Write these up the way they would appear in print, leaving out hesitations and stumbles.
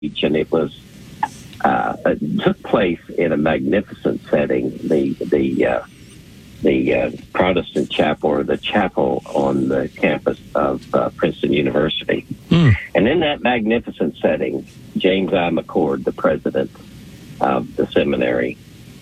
and it was it took place in a magnificent setting. The Protestant chapel, or the chapel on the campus of Princeton University. And in that magnificent setting, James I. McCord, the president of the seminary,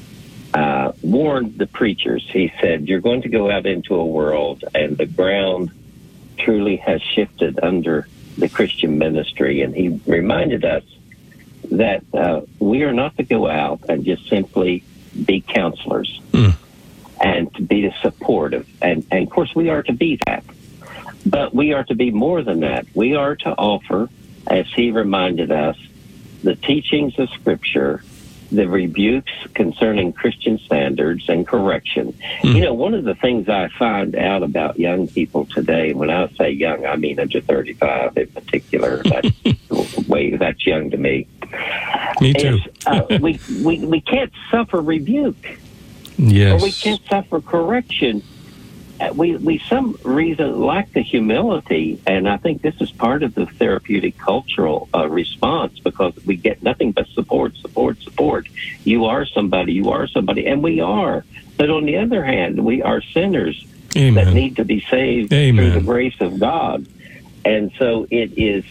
warned the preachers. He said, you're going to go out into a world, and the ground truly has shifted under the Christian ministry. And he reminded us that we are not to go out and just simply be counselors and to be supportive. And of course, we are to be that. But we are to be more than that. We are to offer, as he reminded us, the teachings of Scripture, the rebukes concerning Christian standards and correction. You know, one of the things I find out about young people today, when I say young, I mean under 35 in particular, that's young to me. Me too. We can't suffer rebuke. Yes. Or we can't suffer correction. We some reason lack the humility, and I think this is part of the therapeutic cultural response, because we get nothing but support. You are somebody, and we are. But on the other hand, we are sinners that need to be saved through the grace of God. And so it is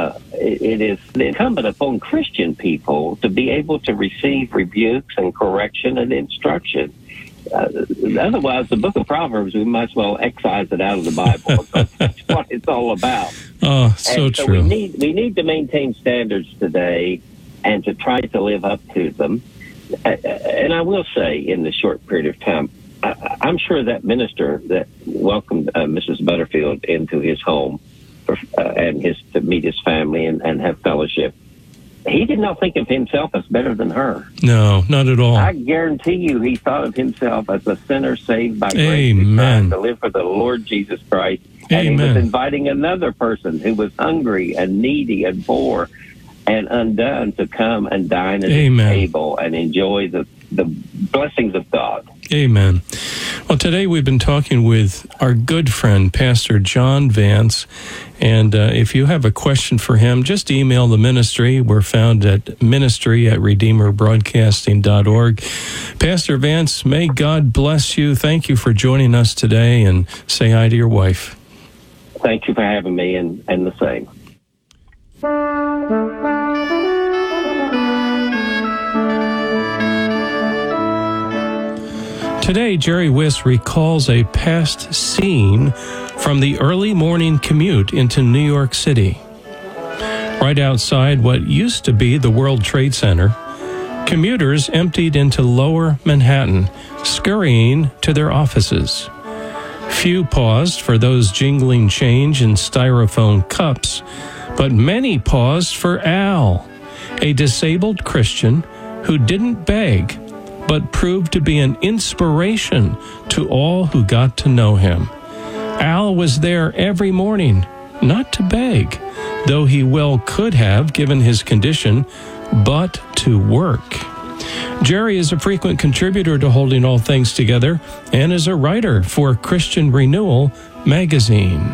incumbent upon Christian people to be able to receive rebukes and correction and instruction. Otherwise, the book of Proverbs, we might as well excise it out of the Bible, because that's what it's all about. Oh, so true. We need to maintain standards today and to try to live up to them. And I will say, in the short period of time, I'm sure that minister that welcomed Mrs. Butterfield into his home and to meet his family and have fellowship, he did not think of himself as better than her. No, not at all. I guarantee you he thought of himself as a sinner saved by grace, Amen. To live for the Lord Jesus Christ. And he was inviting another person who was hungry and needy and poor and undone to come and dine at his table and enjoy the blessings of God. Amen. Well, today we've been talking with our good friend, Pastor John Vance. And if you have a question for him, just email the ministry. We're found at ministry@redeemerbroadcasting.org. Pastor Vance, may God bless you. Thank you for joining us today, and say hi to your wife. Thank you for having me, and the same. Today, Jerry Wiss recalls a past scene from the early morning commute into New York City. Right outside what used to be the World Trade Center, commuters emptied into lower Manhattan, scurrying to their offices. Few paused for those jingling change in styrofoam cups, but many paused for Al, a disabled Christian who didn't beg, but proved to be an inspiration to all who got to know him. Al was there every morning, not to beg, though he well could have given his condition, but to work. Jerry is a frequent contributor to Holding All Things Together and is a writer for Christian Renewal magazine.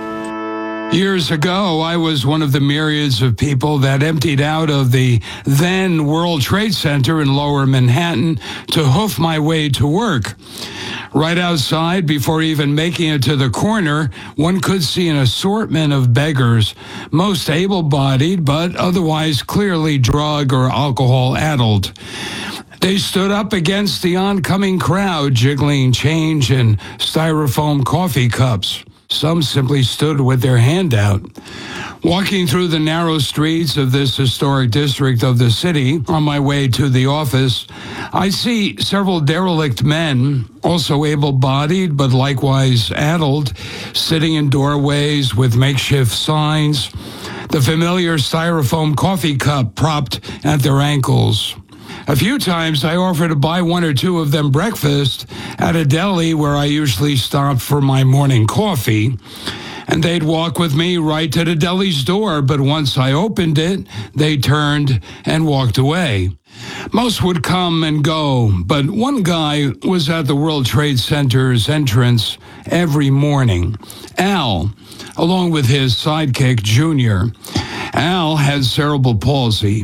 Years ago, I was one of the myriads of people that emptied out of the then World Trade Center in Lower Manhattan to hoof my way to work. Right outside, before even making it to the corner, one could see an assortment of beggars, most able-bodied, but otherwise clearly drug or alcohol-addled. They stood up against the oncoming crowd, jiggling change in styrofoam coffee cups. Some simply stood with their hand out. Walking through the narrow streets of this historic district of the city on my way to the office, I see several derelict men, also able-bodied but likewise addled, sitting in doorways with makeshift signs, the familiar styrofoam coffee cup propped at their ankles. A few times I offered to buy one or two of them breakfast at a deli where I usually stopped for my morning coffee, and they'd walk with me right to the deli's door, but once I opened it, they turned and walked away. Most would come and go, but one guy was at the World Trade Center's entrance every morning, Al, along with his sidekick, Junior. Al had cerebral palsy.